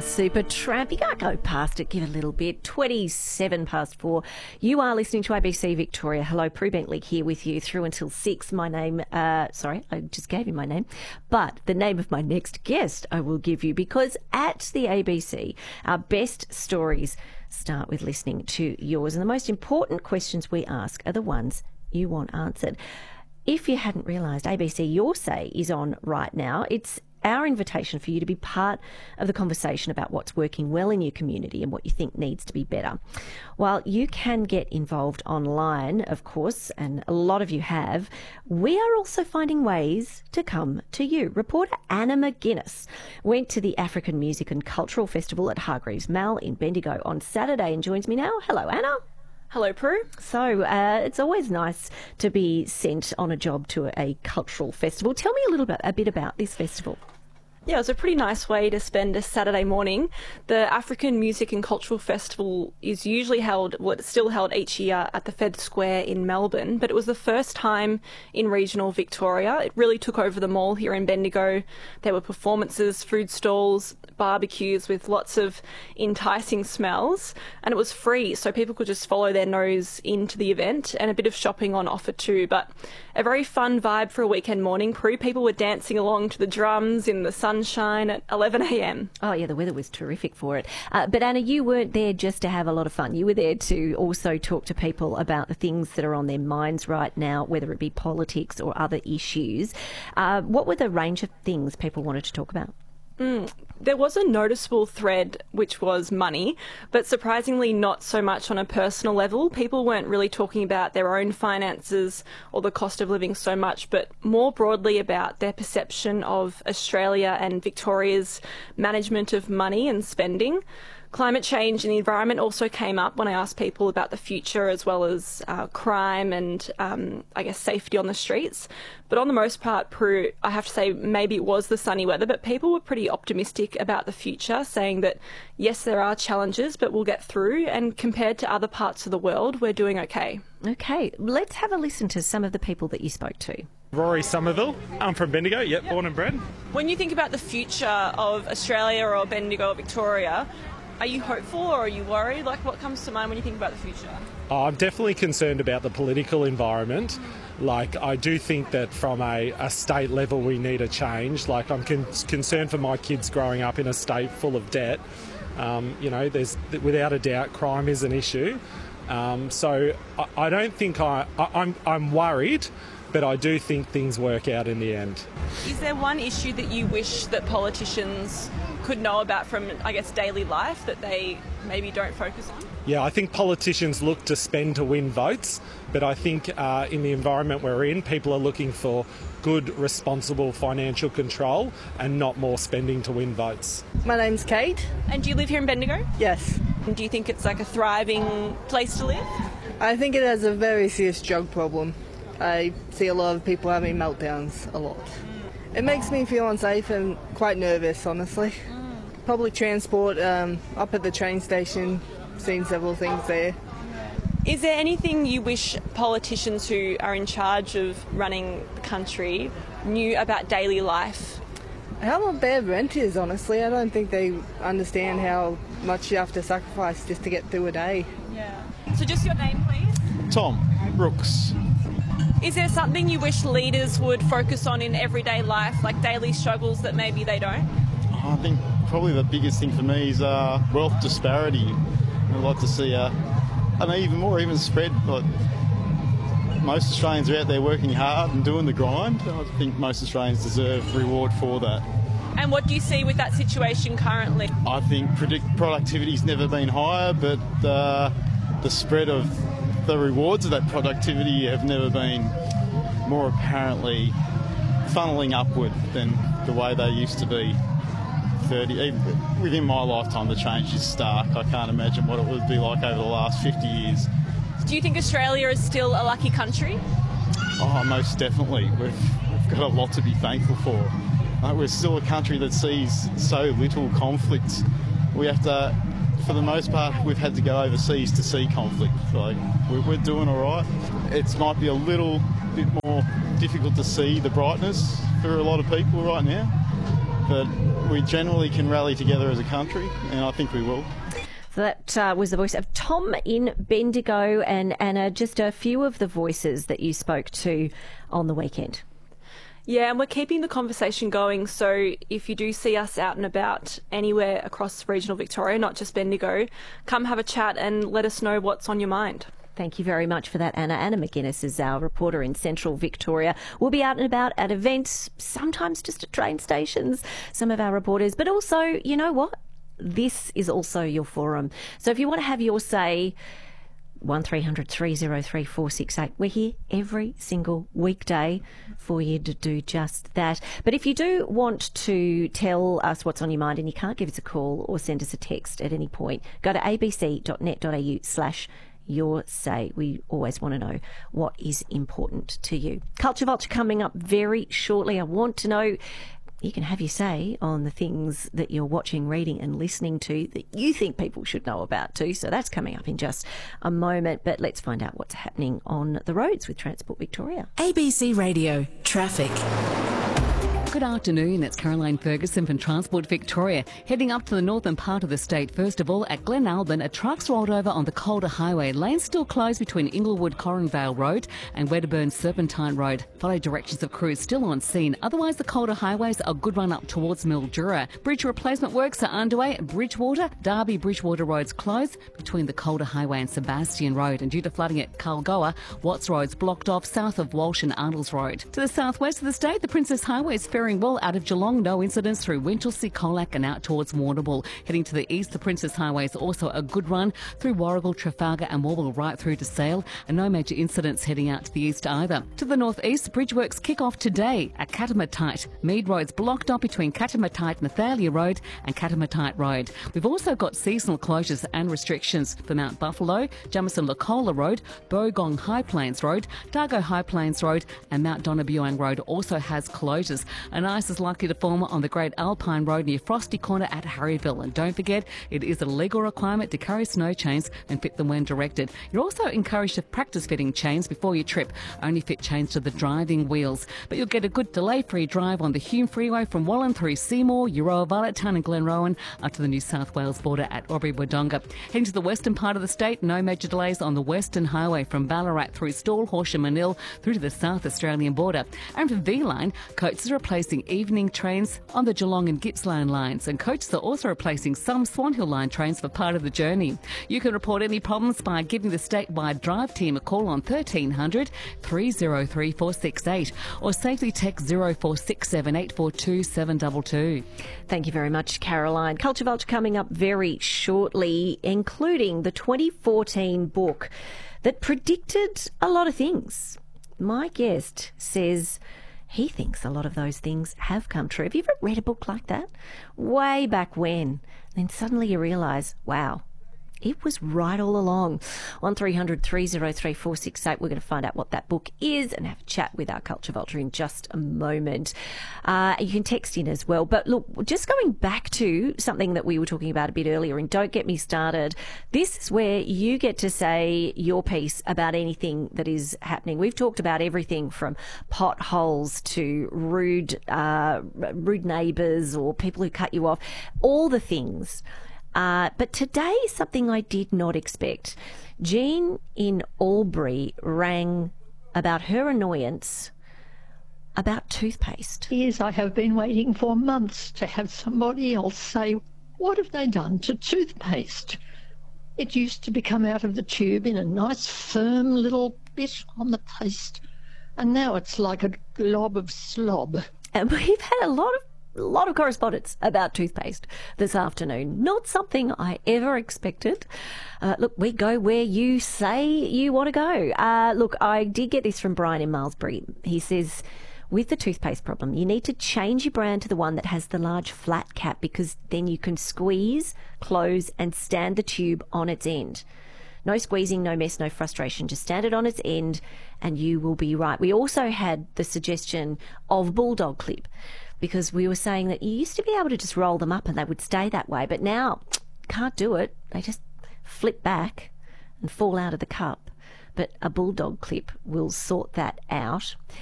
Supertramp. You can't go past it, give it a little bit. 4:27. You are listening to ABC Victoria. Hello, Prue Bentley here with you through until 6. My name, sorry, I just gave you my name, but the name of my next guest I will give you, because at the ABC, our best stories start with listening to yours. And the most important questions we ask are the ones you want answered. If you hadn't realised, ABC Your Say is on right now. It's our invitation for you to be part of the conversation about what's working well in your community and what you think needs to be better. While you can get involved online, of course, and a lot of you have, we are also finding ways to come to you. Reporter Anna McGuinness went to the African Music and Cultural Festival at Hargreaves Mall in Bendigo on Saturday and joins me now. Hello, Anna. Hello, Prue. So it's always nice to be sent on a job to a cultural festival. Tell me a bit about this festival. Yeah, it was a pretty nice way to spend a Saturday morning. The African Music and Cultural Festival is usually held, well, it's still held each year at the Fed Square in Melbourne, but it was the first time in regional Victoria. It really took over the mall here in Bendigo. There were performances, food stalls, barbecues with lots of enticing smells, and it was free, so people could just follow their nose into the event, and a bit of shopping on offer too. But a very fun vibe for a weekend morning, Prue. People were dancing along to the drums in the sunshine at 11 a.m. Oh, yeah, the weather was terrific for it. But Anna, you weren't there just to have a lot of fun. You were there to also talk to people about the things that are on their minds right now, whether it be politics or other issues. What were the range of things people wanted to talk about? There was a noticeable thread, which was money, but surprisingly not so much on a personal level. People weren't really talking about their own finances or the cost of living so much, but more broadly about their perception of Australia and Victoria's management of money and spending. Climate change and the environment also came up when I asked people about the future, as well as crime and, I guess, safety on the streets. But on the most part, Prue, I have to say maybe it was the sunny weather, but people were pretty optimistic about the future, saying that, yes, there are challenges, but we'll get through. And compared to other parts of the world, we're doing okay. Okay, let's have a listen to some of the people that you spoke to. Rory Somerville. I'm from Bendigo, yep, born and bred. When you think about the future of Australia or Bendigo or Victoria, are you hopeful or are you worried? Like, what comes to mind when you think about the future? I'm definitely concerned about the political environment. Like, I do think that from a state level we need a change. Like, I'm concerned for my kids growing up in a state full of debt. There's, without a doubt, crime is an issue. So I don't think I'm worried, but I do think things work out in the end. Is there one issue that you wish that politicians could know about from, I guess, daily life that they maybe don't focus on? Yeah, I think politicians look to spend to win votes, but I think in the environment we're in, people are looking for good, responsible financial control and not more spending to win votes. My name's Kate. And do you live here in Bendigo? Yes. And do you think it's like a thriving place to live? I think it has a very serious drug problem. I see a lot of people having meltdowns a lot. It makes me feel unsafe and quite nervous, honestly. Public transport, up at the train station, seen several things there. Is there anything you wish politicians who are in charge of running the country knew about daily life? How bad rent is, honestly. I don't think they understand how much you have to sacrifice just to get through a day. Yeah. So just your name, please? Tom Brooks. Is there something you wish leaders would focus on in everyday life, like daily struggles that maybe they don't? I think probably the biggest thing for me is wealth disparity. I'd like to see an even spread. But most Australians are out there working hard and doing the grind. I think most Australians deserve reward for that. And what do you see with that situation currently? I think productivity's never been higher, but the spread of the rewards of that productivity have never been more apparently funneling upward than the way they used to be. Within my lifetime, the change is stark. I can't imagine what it would be like over the last 50 years. Do you think Australia is still a lucky country? Oh, most definitely. We've got a lot to be thankful for. We're still a country that sees so little conflict. We have to, for the most part, we've had to go overseas to see conflict. Like, we're doing all right. It might be a little bit more difficult to see the brightness for a lot of people right now. but we generally can rally together as a country, and I think we will. So that was the voice of Tom in Bendigo, and Anna, just a few of the voices that you spoke to on the weekend. Yeah, and we're keeping the conversation going, so if you do see us out and about anywhere across regional Victoria, not just Bendigo, come have a chat and let us know what's on your mind. Thank you very much for that, Anna. Anna McGuinness is our reporter in Central Victoria. We'll be out and about at events, sometimes just at train stations, some of our reporters, but also, you know what? This is also your forum. So if you want to have your say, 1300 303 468. We're here every single weekday for you to do just that. But if you do want to tell us what's on your mind and you can't give us a call or send us a text at any point, go to abc.net.au/your say. We always want to know what is important to you. Culture Vulture coming up very shortly. I want to know, you can have your say on the things that you're watching, reading and listening to that you think people should know about too. So that's coming up in just a moment. But let's find out what's happening on the roads with Transport Victoria. ABC Radio Traffic. Good afternoon, it's Caroline Ferguson from Transport Victoria. Heading up to the northern part of the state, first of all, at Glen Albin, a truck's rolled over on the Calder Highway. Lanes still closed between Inglewood-Coronvale Road and Wedderburn-Serpentine Road. Follow directions of crews still on scene. Otherwise, the Calder Highways are a good run up towards Mildura. Bridge replacement works are underway at Bridgewater. Derby-Bridgewater Roads closed between the Calder Highway and Sebastian Road. And due to flooding at Kalgoa, Watts Road's blocked off south of Walsh and Arnold's Road. To the southwest of the state, the Princess Highway is faring well out of Geelong. No incidents through Winchelsea, Colac and out towards Warrnambool. Heading to the east, the Princess Highway is also a good run through Warragul, Trafalgar and Warrnambool right through to Sale, and no major incidents heading out to the east either. To the northeast, bridge works kick off today at Katamatite. Mead Road's blocked up between Katamatite, Nathalia Road and Katamatite Road. We've also got seasonal closures and restrictions for Mount Buffalo, Jamison Lacola Road, Bogong High Plains Road, Dargo High Plains Road and Mount Donabuang Road also has closures. An ice is likely to form on the Great Alpine Road near Frosty Corner at Harryville. And don't forget, it is a legal requirement to carry snow chains and fit them when directed. You're also encouraged to practice fitting chains before your trip. Only fit chains to the driving wheels. But you'll get a good delay-free drive on the Hume Freeway from Wallan through Seymour, Euroa, Violettown and Glenrowan up to the New South Wales border at Albury-Wodonga. Heading to the western part of the state, no major delays on the Western Highway from Ballarat through Stawell, Horsham and Manil through to the South Australian border. And for V-Line, Coates is replacing evening trains on the Geelong and Gippsland lines, and Coaches are also replacing some Swan Hill line trains for part of the journey. You can report any problems by giving the statewide drive team a call on 1300 303 468 or safely text 0467 842 722. Thank you very much, Caroline. Culture Vulture coming up very shortly, including the 2014 book that predicted a lot of things. My guest says he thinks a lot of those things have come true. Have you ever read a book like that? Way back when. Then suddenly you realise, wow, it was right all along. 1300 303 468. We're going to find out what that book is and have a chat with our Culture Vulture in just a moment. You can text in as well. But look, just going back to something that we were talking about a bit earlier, and don't get me started, this is where you get to say your piece about anything that is happening. We've talked about everything from potholes to rude neighbours or people who cut you off, all the things. But today, something I did not expect. Jean in Albury rang about her annoyance about toothpaste. Years I have been waiting for months to have somebody else say, what have they done to toothpaste? It used to come out of the tube in a nice firm little bit on the paste, and now it's like a glob of slob. And we've had a lot of correspondence about toothpaste this afternoon. Not something I ever expected. Look, we go where you say you want to go. Look, I did get this from Brian in Malmesbury. He says, with the toothpaste problem, you need to change your brand to the one that has the large flat cap, because then you can squeeze, close and stand the tube on its end. No squeezing, no mess, no frustration. Just stand it on its end and you will be right. We also had the suggestion of Bulldog Clip, because we were saying that you used to be able to just roll them up and they would stay that way, but now can't do it. They just flip back and fall out of the cup. But a Bulldog Clip will sort that out.